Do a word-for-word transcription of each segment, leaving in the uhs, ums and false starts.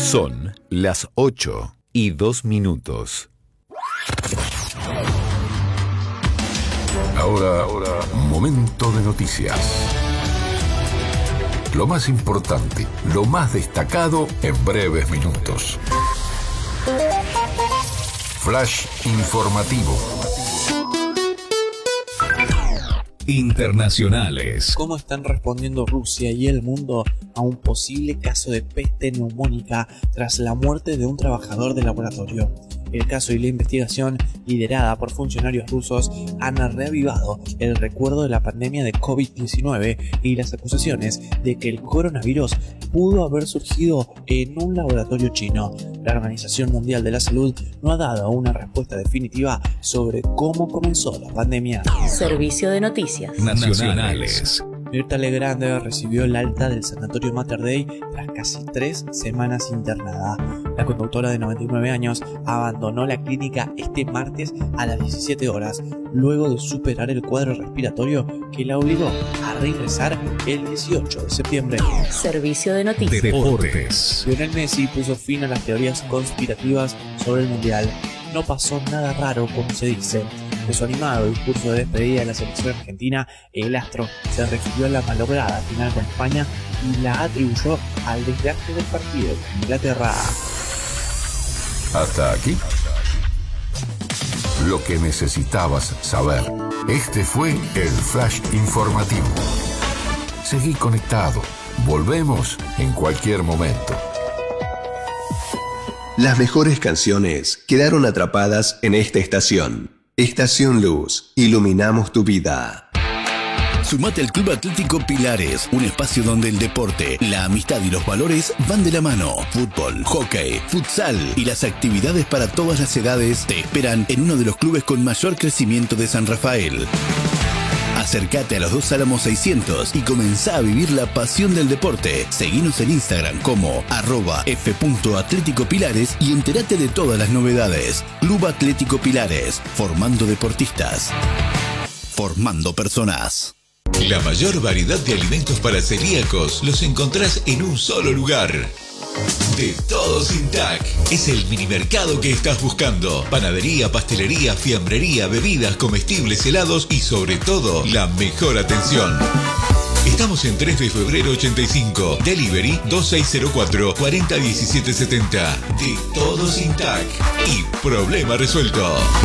Son las ocho y dos minutos. Ahora, ahora, momento de noticias. Lo más importante, lo más destacado en breves minutos. Flash informativo. Internacionales. ¿Cómo están respondiendo Rusia y el mundo a un posible caso de peste neumónica tras la muerte de un trabajador de laboratorio? El caso y la investigación, liderada por funcionarios rusos, han reavivado el recuerdo de la pandemia de COVID diecinueve y las acusaciones de que el coronavirus pudo haber surgido en un laboratorio chino. La Organización Mundial de la Salud no ha dado una respuesta definitiva sobre cómo comenzó la pandemia. Servicio de noticias Nacionales. Mirta Legrand recibió el alta del Sanatorio Mater Dei tras casi tres semanas internada. La conductora de noventa y nueve años abandonó la clínica este martes a las diecisiete horas, luego de superar el cuadro respiratorio que la obligó a reingresar el dieciocho de septiembre. Servicio de noticias Deportes. Lionel Messi puso fin a las teorías conspirativas sobre el Mundial. No pasó nada raro, como se dice. En su animado discurso de despedida de la selección argentina, el astro se refirió a la malograda final con España y la atribuyó al desgaste del partido con Inglaterra. Hasta aquí. Lo que necesitabas saber. Este fue el Flash informativo. Seguí conectado. Volvemos en cualquier momento. Las mejores canciones quedaron atrapadas en esta estación. Estación Luz, iluminamos tu vida. Sumate al Club Atlético Pilares, un espacio donde el deporte, la amistad y los valores van de la mano. Fútbol, hockey, futsal y las actividades para todas las edades te esperan en uno de los clubes con mayor crecimiento de San Rafael. Acércate a los dos Álamos seiscientos y comenzá a vivir la pasión del deporte. Seguinos en Instagram como arroba f.atléticopilares y entérate de todas las novedades. Club Atlético Pilares, formando deportistas, formando personas. La mayor variedad de alimentos para celíacos los encontrás en un solo lugar. De Todo Sin Tac. Es el minimercado que estás buscando. Panadería, pastelería, fiambrería, bebidas, comestibles, helados y sobre todo, la mejor atención. Estamos en tres de febrero ochenta y cinco. Delivery dos seis cero cuatro, cuatro cero uno siete siete cero. De Todo Sin Tac. Y problema resuelto.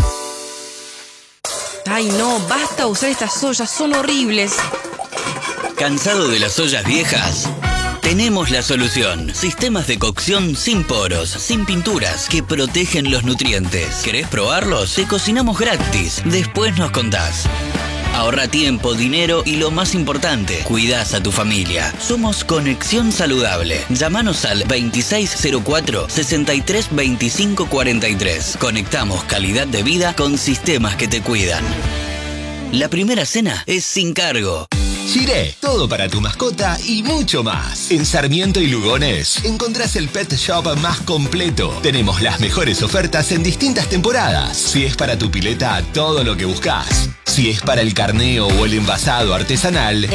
Ay no, basta usar estas ollas, son horribles. ¿Cansado de las ollas viejas? Tenemos la solución. Sistemas de cocción sin poros, sin pinturas, que protegen los nutrientes. ¿Querés probarlos? Te cocinamos gratis. Después nos contás. Ahorra tiempo, dinero y lo más importante, cuidás a tu familia. Somos Conexión Saludable. Llámanos al veintiséis cero cuatro, sesenta y tres veinticinco cuarenta y tres. Conectamos calidad de vida con sistemas que te cuidan. La primera cena es sin cargo. Giré, todo para tu mascota y mucho más. En Sarmiento y Lugones encontrás el pet shop más completo. Tenemos las mejores ofertas en distintas temporadas. Si es para tu pileta, todo lo que buscas. Si es para el carneo o el envasado artesanal,